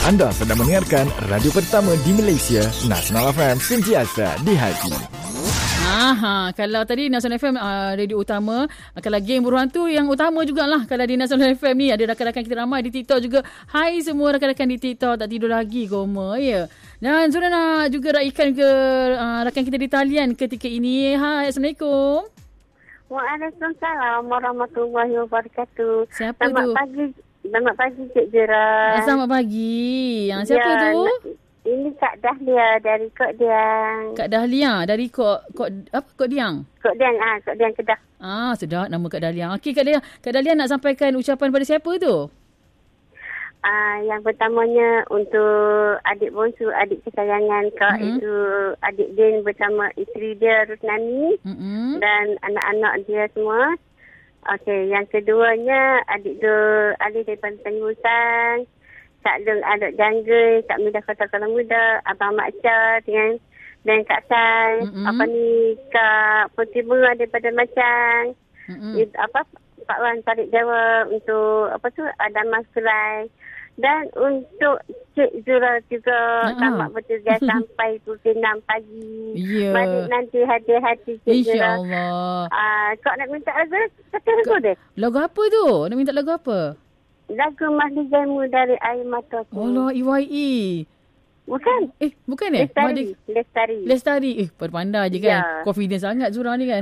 Anda sedang mendengarkan radio pertama di Malaysia, Nasional FM, sentiasa di hati. Kalau tadi Nasional FM radio utama, kalau geng buruh hantu yang utama jugalah. Kalau di Nasional FM ni ada rakan-rakan kita ramai di TikTok juga. Hai semua rakan-rakan di TikTok, tak tidur lagi koma ya. Dan Zura nak juga raikan ke rakan kita di talian ketika ini. Hai, Assalamualaikum. Waalaikumsalam warahmatullahi wabarakatuh. Siapa tu? Selamat pagi Cik Zura. Selamat pagi. Siapa tu? Ini Kak Dahlia dari Kok Diang. Kak Dahlia dari Kok Diang. Kok Diang Kedah. Sedap nama Kak Dahlia. Okey Kak Dahlia. Kak Dahlia nak sampaikan ucapan pada siapa tu? Yang pertamanya untuk adik bongsu, adik kesayangan Kak, itu adik Din bersama isteri dia Rusnani dan anak-anak dia semua. Okey, yang keduanya adik dia Ali daripada Tanjung Kak Lung Adok Jangga, Kak Midah Kota Kuala Muda, Abang Mak Syah dan Kak Sai, Kak Putri Bunga daripada Macang, Pak Wan tarik jawab untuk Adam Maskulai. Dan untuk Cik Zura juga tamat bertugas sampai pukul 6 pagi. Balik nanti hati-hati Cik Zura. InsyaAllah. Kau nak minta lagu? Kata lagu dia. Lagu apa tu? Nak minta lagu apa? Lagu Mahdi Jaimu dari Air Mataku. Allah, EYE. Bukan. Bukan Lestari. Pandai je kan. Ya. Confident sangat Zura ni kan.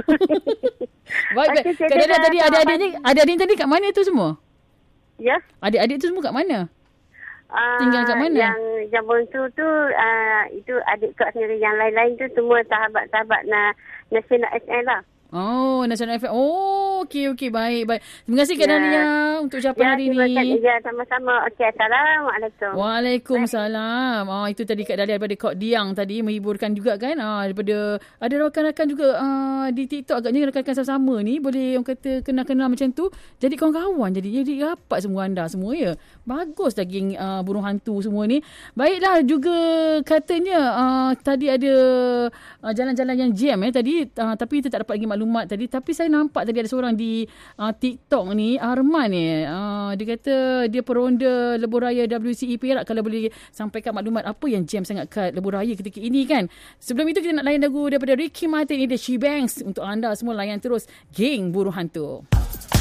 Baik. Kadang-kadang tadi adik-adik tadi kat mana tu semua? Ya. Adik-adik tu semua kat mana? Tinggal kat mana? Yang bongsu tu itu adik kak sendiri. Yang lain-lain tu semua sahabat-sahabat Nasional SL lah. Oh, Nasional FM. Oh, okey. Baik. Terima kasih Kak Dahlia untuk ucapan hari ni. Ya, sama-sama. Okey, Assalamualaikum. Waalaikumsalam. Itu tadi Kak Dahlia daripada Kok Diang tadi, menghiburkan juga kan. Daripada ada rakan-rakan juga di TikTok, agaknya rakan-rakan sama-sama ni boleh orang kata kenal-kenal macam tu. Jadi kawan-kawan, jadi rapat semua anda semua ya. Bagus lagi burung hantu semua ni. Baiklah, juga katanya tadi ada jalan-jalan yang jam tadi, tapi kita tak dapat lagi maklumat tadi. Tapi saya nampak tadi ada seorang di TikTok ni, Arman ni. Dia kata dia peronda lebuh raya WCE Perak. Kalau boleh sampaikan maklumat apa yang jam sangat kat lebuh raya ketika ini kan. Sebelum itu kita nak layan lagu daripada Ricky Martin, ini The She Bangs. Untuk anda semua layan terus Geng Buruh Hantu.